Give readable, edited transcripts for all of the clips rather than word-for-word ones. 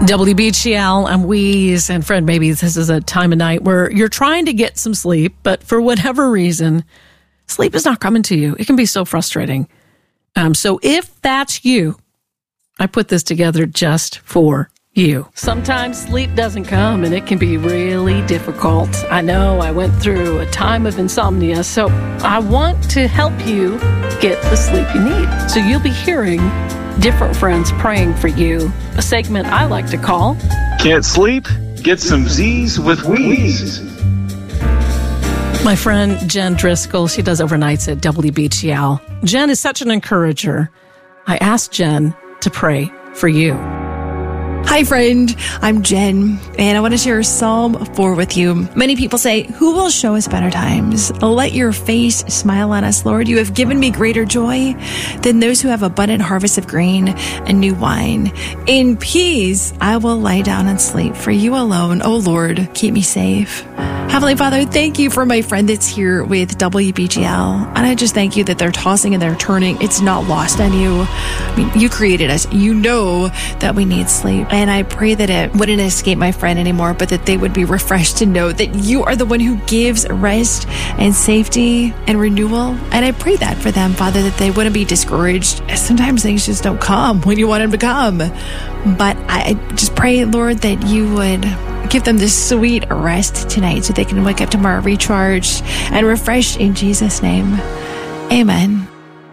WBGL, I'm Wheeze, and Fred, maybe this is a time of night where you're trying to get some sleep, but for whatever reason, sleep is not coming to you. It can be so frustrating. So if that's you, I put this together just for you. Sometimes sleep doesn't come, and it can be really difficult. I know I went through a time of insomnia, so I want to help you get the sleep you need. So you'll be hearing different friends praying for you, a segment I like to call Can't Sleep? Get some Z's with Wheeze. My friend Jen Driscoll, she does overnights at WBGL. Jen is such an encourager. I asked Jen to pray for you. Hi, friend. I'm Jen, and I want to share Psalm 4 with you. Many people say, who will show us better times? Let your face smile on us, Lord. You have given me greater joy than those who have abundant harvest of grain and new wine. In peace, I will lie down and sleep. For you alone, O Lord, keep me safe. Heavenly Father, thank you for my friend that's here with WBGL. And I just thank you that they're tossing and they're turning. It's not lost on you. I mean, you created us. You know that we need sleep. And I pray that it wouldn't escape my friend anymore, but that they would be refreshed to know that you are the one who gives rest and safety and renewal. And I pray that for them, Father, that they wouldn't be discouraged. Sometimes things just don't come when you want them to come. But I just pray, Lord, that you would give them this sweet rest tonight so they can wake up tomorrow recharged and refreshed in Jesus' name. Amen.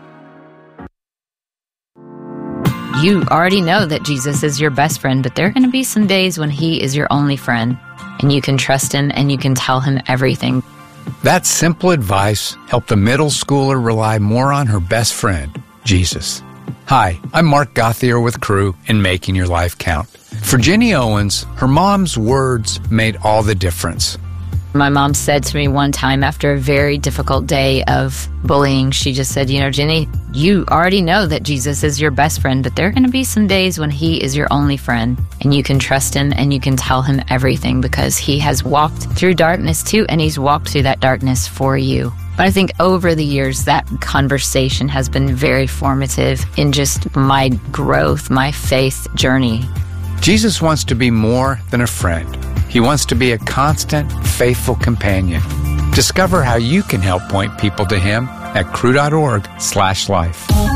You already know that Jesus is your best friend, but there are going to be some days when he is your only friend, and you can trust him and you can tell him everything. That simple advice helped the middle schooler rely more on her best friend, Jesus. Hi, I'm Mark Gauthier with Crew in Making Your Life Count. For Jenny Owens, her mom's words made all the difference. My mom said to me one time after a very difficult day of bullying, she just said, Jenny, you already know that Jesus is your best friend, but there are going to be some days when he is your only friend, and you can trust him and you can tell him everything because he has walked through darkness too, and he's walked through that darkness for you. But I think over the years, that conversation has been very formative in just my growth, my faith journey. Jesus wants to be more than a friend. He wants to be a constant, faithful companion. Discover how you can help point people to him at crew.org/life.